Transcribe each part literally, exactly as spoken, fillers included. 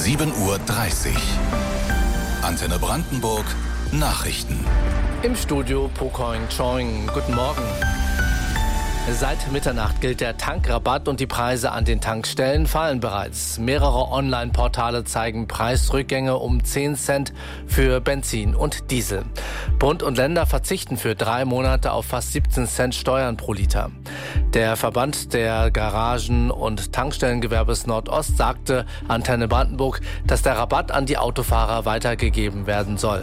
sieben Uhr dreißig. Antenne Brandenburg Nachrichten. Im Studio Pocoin Choing. Guten Morgen. Seit Mitternacht gilt der Tankrabatt und die Preise an den Tankstellen fallen bereits. Mehrere Online-Portale zeigen Preisrückgänge um zehn Cent für Benzin und Diesel. Bund und Länder verzichten für drei Monate auf fast siebzehn Cent Steuern pro Liter. Der Verband der Garagen- und Tankstellengewerbes Nordost sagte Antenne Brandenburg, dass der Rabatt an die Autofahrer weitergegeben werden soll.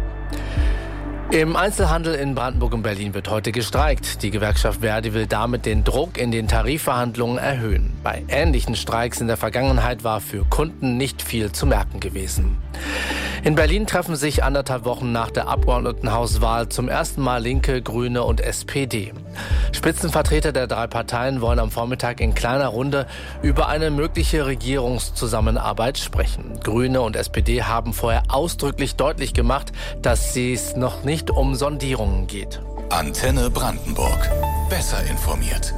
Im Einzelhandel in Brandenburg und Berlin wird heute gestreikt. Die Gewerkschaft Verdi will damit den Druck in den Tarifverhandlungen erhöhen. Bei ähnlichen Streiks in der Vergangenheit war für Kunden nicht viel zu merken gewesen. In Berlin treffen sich anderthalb Wochen nach der Abgeordnetenhauswahl zum ersten Mal Linke, Grüne und S P D. Spitzenvertreter der drei Parteien wollen am Vormittag in kleiner Runde über eine mögliche Regierungszusammenarbeit sprechen. Grüne und S P D haben vorher ausdrücklich deutlich gemacht, dass es noch nicht um Sondierungen geht. Antenne Brandenburg. Besser informiert.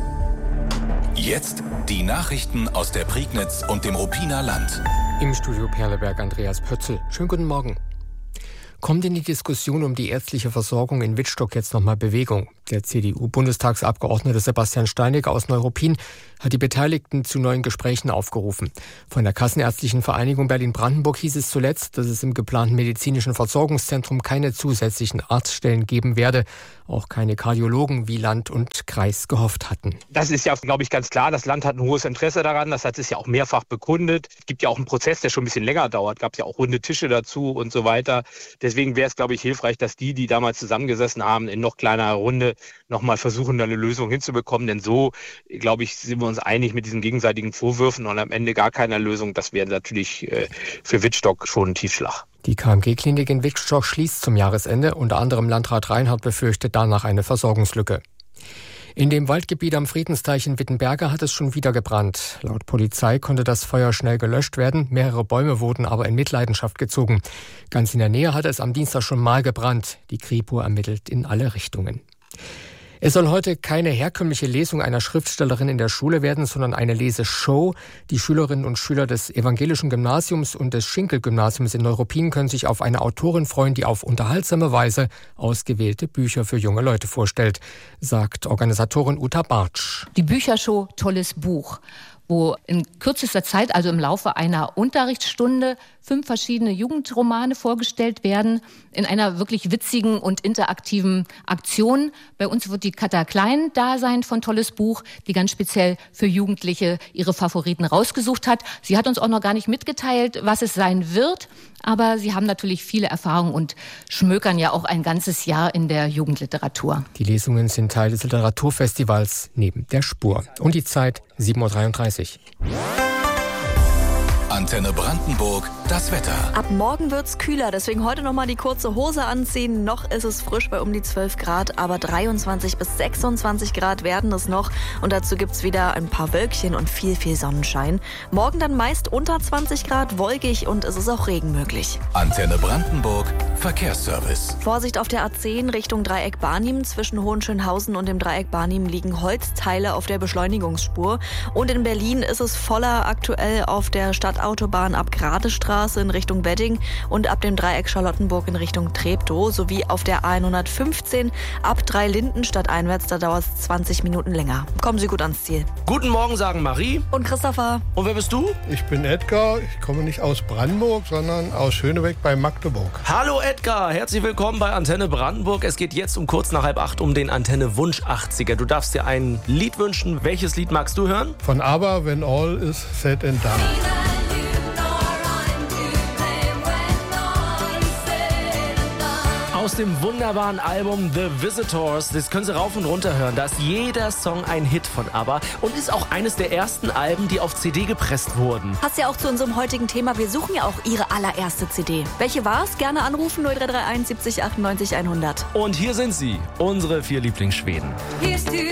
Jetzt die Nachrichten aus der Prignitz und dem Ruppiner Land. Im Studio Perleberg Andreas Pötzl. Schönen guten Morgen. Kommt in die Diskussion um die ärztliche Versorgung in Wittstock jetzt nochmal Bewegung? Der C D U-Bundestagsabgeordnete Sebastian Steinecke aus Neuruppin hat die Beteiligten zu neuen Gesprächen aufgerufen. Von der Kassenärztlichen Vereinigung Berlin-Brandenburg hieß es zuletzt, dass es im geplanten medizinischen Versorgungszentrum keine zusätzlichen Arztstellen geben werde, auch keine Kardiologen, wie Land und Kreis gehofft hatten. Das ist ja, glaube ich, ganz klar. Das Land hat ein hohes Interesse daran. Das hat es ja auch mehrfach bekundet. Es gibt ja auch einen Prozess, der schon ein bisschen länger dauert. Gab es ja auch runde Tische dazu und so weiter. Deswegen wäre es, glaube ich, hilfreich, dass die, die damals zusammengesessen haben, in noch kleinerer Runde nochmal versuchen, da eine Lösung hinzubekommen. Denn so, glaube ich, sind wir uns einig mit diesen gegenseitigen Vorwürfen und am Ende gar keiner Lösung. Das wäre natürlich äh, für Wittstock schon ein Tiefschlag. Die K M G-Klinik in Wittstock schließt zum Jahresende. Unter anderem Landrat Reinhardt befürchtet danach eine Versorgungslücke. In dem Waldgebiet am Friedensteich in Wittenberge hat es schon wieder gebrannt. Laut Polizei konnte das Feuer schnell gelöscht werden. Mehrere Bäume wurden aber in Mitleidenschaft gezogen. Ganz in der Nähe hat es am Dienstag schon mal gebrannt. Die Kripo ermittelt in alle Richtungen. Es soll heute keine herkömmliche Lesung einer Schriftstellerin in der Schule werden, sondern eine Leseshow. Die Schülerinnen und Schüler des Evangelischen Gymnasiums und des Schinkel-Gymnasiums in Neuruppin können sich auf eine Autorin freuen, die auf unterhaltsame Weise ausgewählte Bücher für junge Leute vorstellt, sagt Organisatorin Uta Bartsch. Die Büchershow Tolles Buch, wo in kürzester Zeit, also im Laufe einer Unterrichtsstunde, fünf verschiedene Jugendromane vorgestellt werden, in einer wirklich witzigen und interaktiven Aktion. Bei uns wird die Katha Klein da sein von Tolles Buch, die ganz speziell für Jugendliche ihre Favoriten rausgesucht hat. Sie hat uns auch noch gar nicht mitgeteilt, was es sein wird, aber sie haben natürlich viele Erfahrungen und schmökern ja auch ein ganzes Jahr in der Jugendliteratur. Die Lesungen sind Teil des Literaturfestivals Neben der Spur. Und die Zeit sieben Uhr dreiunddreißig. Antenne Brandenburg, das Wetter. Ab morgen wird's kühler, deswegen heute noch mal die kurze Hose anziehen. Noch ist es frisch bei um die zwölf Grad, aber dreiundzwanzig bis sechsundzwanzig Grad werden es noch. Und dazu gibt's wieder ein paar Wölkchen und viel, viel Sonnenschein. Morgen dann meist unter zwanzig Grad, wolkig und es ist auch Regen möglich. Antenne Brandenburg, Verkehrsservice. Vorsicht auf der A zehn Richtung Dreieck Barnim. Zwischen Hohenschönhausen und dem Dreieck Barnim liegen Holzteile auf der Beschleunigungsspur. Und in Berlin ist es voller aktuell auf der Stadtautobahn ab Gradestraße in Richtung Wedding und ab dem Dreieck Charlottenburg in Richtung Treptow sowie auf der A hundertfünfzehn ab Dreilinden stadteinwärts. Da dauert es zwanzig Minuten länger. Kommen Sie gut ans Ziel. Guten Morgen, sagen Marie. Und Christopher. Und wer bist du? Ich bin Edgar. Ich komme nicht aus Brandenburg, sondern aus Schönebeck bei Magdeburg. Hallo Edgar, herzlich willkommen bei Antenne Brandenburg. Es geht jetzt um kurz nach halb acht um den Antenne Wunsch achtziger. Du darfst dir ein Lied wünschen. Welches Lied magst du hören? Von ABBA, When All is Said and Done. Aus dem wunderbaren Album The Visitors, das können Sie rauf und runter hören. Da ist jeder Song ein Hit von ABBA und ist auch eines der ersten Alben, die auf C D gepresst wurden. Passt ja auch zu unserem heutigen Thema. Wir suchen ja auch Ihre allererste C D. Welche war's? Gerne anrufen null drei drei eins siebzig achtundneunzig hundert. Und hier sind sie, unsere vier Lieblingsschweden.